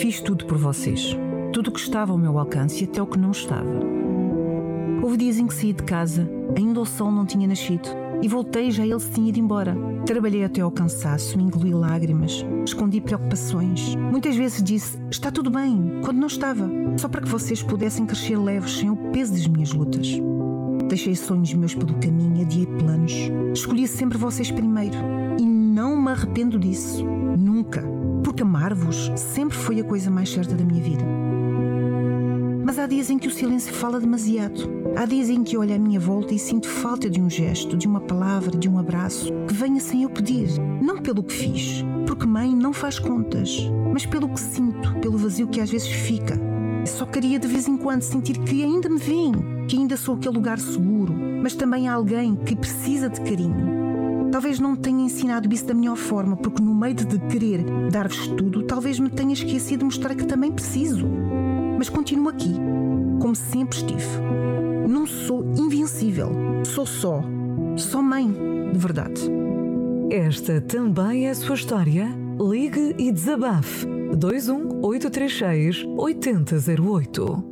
Fiz tudo por vocês. Tudo o que estava ao meu alcance e até o que não estava. Houve dias em que saí de casa, ainda o sol não tinha nascido, e voltei já ele se tinha ido embora. Trabalhei até ao cansaço, me engoli lágrimas, escondi preocupações. Muitas vezes disse, está tudo bem, quando não estava, só para que vocês pudessem crescer leves sem o peso das minhas lutas. Deixei sonhos meus pelo caminho, adiei planos. Escolhi sempre vocês primeiro. E não me arrependo disso. Nunca. Porque amar-vos sempre foi a coisa mais certa da minha vida. Mas há dias em que o silêncio fala demasiado. Há dias em que olho à minha volta e sinto falta de um gesto, de uma palavra, de um abraço, que venha sem eu pedir. Não pelo que fiz, porque mãe não faz contas, mas pelo que sinto, pelo vazio que às vezes fica. Só queria de vez em quando sentir que ainda me veem, que ainda sou aquele lugar seguro, mas também há alguém que precisa de carinho. Talvez não tenha ensinado isso da melhor forma, porque no meio de querer dar-vos tudo, talvez me tenha esquecido de mostrar que também preciso. Mas continuo aqui, como sempre estive. Não sou invencível, sou só mãe, de verdade. Esta também é a sua história? Ligue e desabafe. 21836-8008.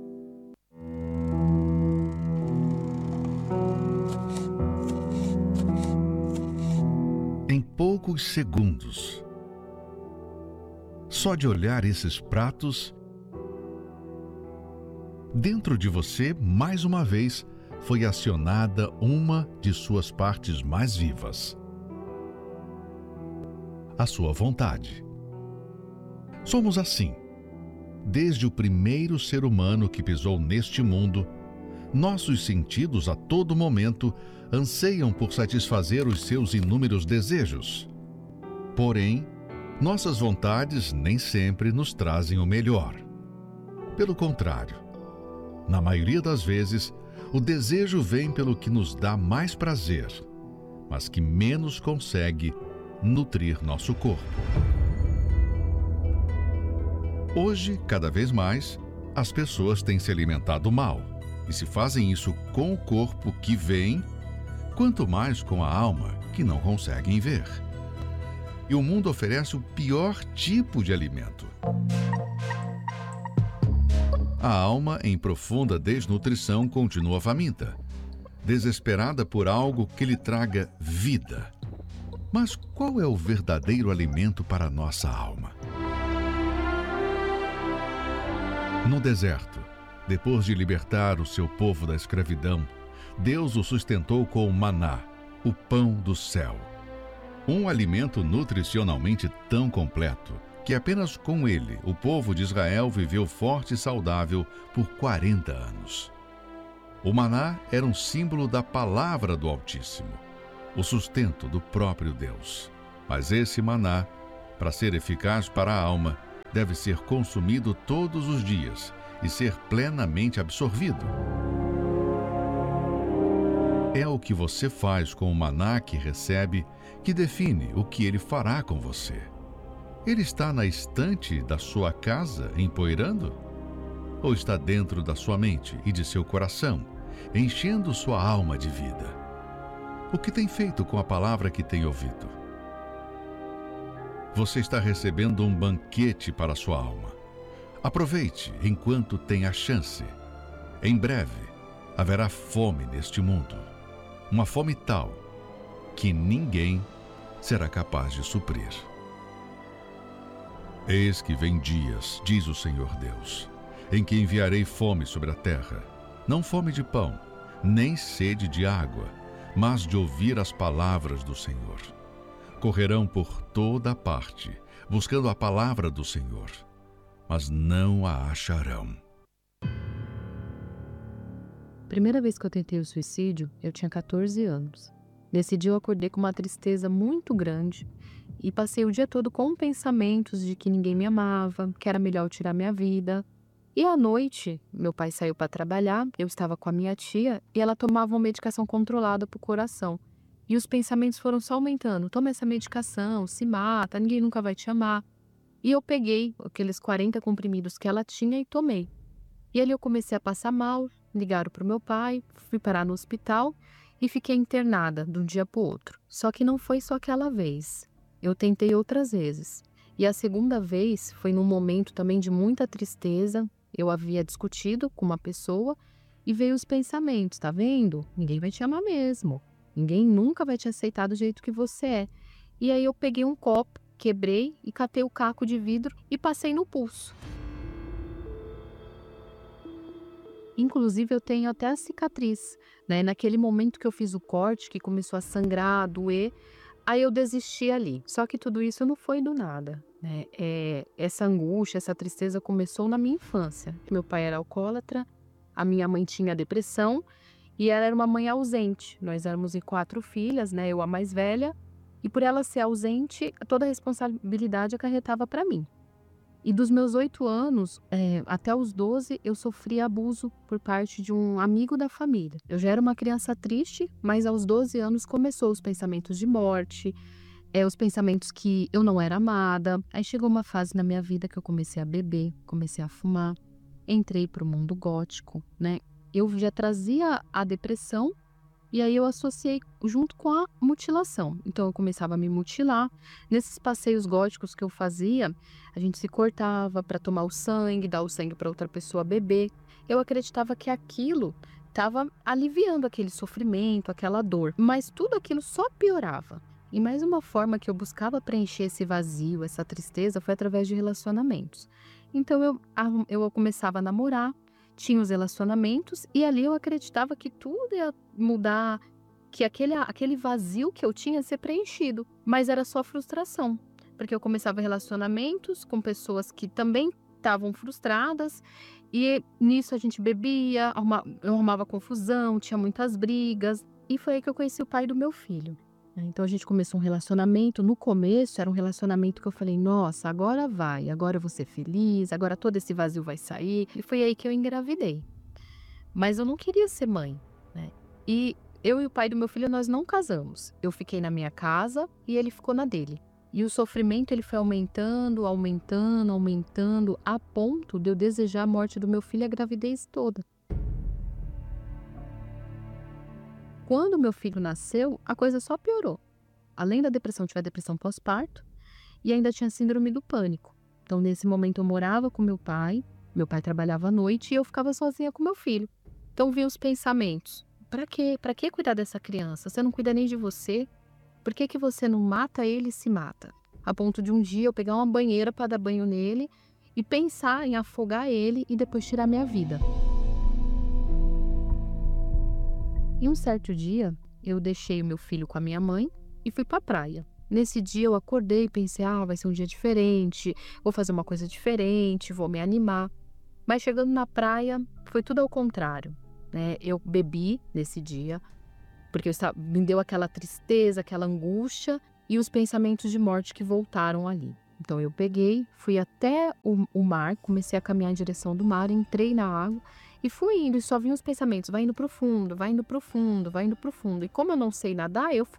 Em poucos segundos, só de olhar esses pratos, dentro de você, mais uma vez, foi acionada uma de suas partes mais vivas: a sua vontade. Somos assim. Desde o primeiro ser humano que pisou neste mundo, nossos sentidos a todo momento anseiam por satisfazer os seus inúmeros desejos. Porém, nossas vontades nem sempre nos trazem o melhor. Pelo contrário, na maioria das vezes, o desejo vem pelo que nos dá mais prazer, mas que menos consegue nutrir nosso corpo. Hoje, cada vez mais, as pessoas têm se alimentado mal, e se fazem isso com o corpo que veem, quanto mais com a alma que não conseguem ver. E o mundo oferece o pior tipo de alimento. A alma, em profunda desnutrição, continua faminta, desesperada por algo que lhe traga vida. Mas qual é o verdadeiro alimento para a nossa alma? No deserto, depois de libertar o seu povo da escravidão, Deus o sustentou com o maná, o pão do céu. Um alimento nutricionalmente tão completo que apenas com ele o povo de Israel viveu forte e saudável por 40 anos. O maná era um símbolo da palavra do Altíssimo, o sustento do próprio Deus. Mas esse maná, para ser eficaz para a alma, deve ser consumido todos os dias e ser plenamente absorvido. É o que você faz com o maná que recebe que define o que ele fará com você. Ele está na estante da sua casa empoeirando? Ou está dentro da sua mente e de seu coração, enchendo sua alma de vida? O que tem feito com a palavra que tem ouvido? Você está recebendo um banquete para a sua alma. Aproveite enquanto tem a chance. Em breve, haverá fome neste mundo. Uma fome tal que ninguém será capaz de suprir. Eis que vem dias, diz o Senhor Deus, em que enviarei fome sobre a terra, não fome de pão, nem sede de água, mas de ouvir as palavras do Senhor. Correrão por toda parte, buscando a palavra do Senhor, mas não a acharão. Primeira vez que eu tentei o suicídio, eu tinha 14 anos. Nesse dia eu acordei com uma tristeza muito grande e passei o dia todo com pensamentos de que ninguém me amava, que era melhor eu tirar minha vida. E à noite, meu pai saiu para trabalhar, eu estava com a minha tia e ela tomava uma medicação controlada para o coração. E os pensamentos foram só aumentando. Toma essa medicação, se mata, ninguém nunca vai te amar. E eu peguei aqueles 40 comprimidos que ela tinha e tomei. E ali eu comecei a passar mal, ligaram para o meu pai, fui parar no hospital e fiquei internada de um dia para o outro. Só que não foi só aquela vez. Eu tentei outras vezes. E a segunda vez foi num momento também de muita tristeza. Eu havia discutido com uma pessoa e veio os pensamentos, tá vendo? Ninguém vai te amar mesmo. Ninguém nunca vai te aceitar do jeito que você é. E aí eu peguei um copo, quebrei e catei o caco de vidro e passei no pulso. Inclusive eu tenho até a cicatriz, né? Naquele momento que eu fiz o corte, que começou a sangrar, a doer, aí eu desisti ali. Só que tudo isso não foi do nada, né? Essa angústia, essa tristeza começou na minha infância. Meu pai era alcoólatra, a minha mãe tinha depressão e ela era uma mãe ausente. Nós éramos em 4 filhas, né? Eu a mais velha. E por ela ser ausente, toda a responsabilidade acarretava para mim. E dos meus 8 anos até os 12, eu sofri abuso por parte de um amigo da família. Eu já era uma criança triste, mas aos 12 anos começou os pensamentos de morte, os pensamentos que eu não era amada. Aí chegou uma fase na minha vida que eu comecei a beber, comecei a fumar, entrei para o mundo gótico, né? Eu já trazia a depressão e aí eu associei junto com a mutilação. Então eu começava a me mutilar. Nesses passeios góticos que eu fazia, a gente se cortava para tomar o sangue, dar o sangue para outra pessoa beber. Eu acreditava que aquilo estava aliviando aquele sofrimento, aquela dor. Mas tudo aquilo só piorava. E mais uma forma que eu buscava preencher esse vazio, essa tristeza, foi através de relacionamentos. Então eu começava a namorar, tinha os relacionamentos e ali eu acreditava que tudo ia mudar, que aquele vazio que eu tinha ia ser preenchido, mas era só frustração, porque eu começava relacionamentos com pessoas que também estavam frustradas e nisso a gente bebia, eu arrumava confusão, tinha muitas brigas e foi aí que eu conheci o pai do meu filho. Então a gente começou um relacionamento. No começo era um relacionamento que eu falei, nossa, agora vai, agora eu vou ser feliz, agora todo esse vazio vai sair. E foi aí que eu engravidei. Mas eu não queria ser mãe, né? E eu e o pai do meu filho, nós não casamos. Eu fiquei na minha casa e ele ficou na dele. E o sofrimento ele foi aumentando, aumentando, aumentando, a ponto de eu desejar a morte do meu filho a gravidez toda. Quando meu filho nasceu, a coisa só piorou. Além da depressão, tive a depressão pós-parto e ainda tinha síndrome do pânico. Então, nesse momento, eu morava com meu pai trabalhava à noite e eu ficava sozinha com meu filho. Então, vinham os pensamentos. Pra quê? Pra que cuidar dessa criança? Você não cuida nem de você? Por que você não mata ele e se mata? A ponto de um dia eu pegar uma banheira para dar banho nele e pensar em afogar ele e depois tirar minha vida. E um certo dia, eu deixei o meu filho com a minha mãe e fui para a praia. Nesse dia eu acordei e pensei, vai ser um dia diferente, vou fazer uma coisa diferente, vou me animar. Mas chegando na praia, foi tudo ao contrário, né? Eu bebi nesse dia, porque me deu aquela tristeza, aquela angústia e os pensamentos de morte que voltaram ali. Então eu peguei, fui até o mar, comecei a caminhar em direção do mar, entrei na água e fui indo, e só vinham os pensamentos, vai indo pro fundo, vai indo pro fundo, vai indo pro fundo. E como eu não sei nadar, eu fui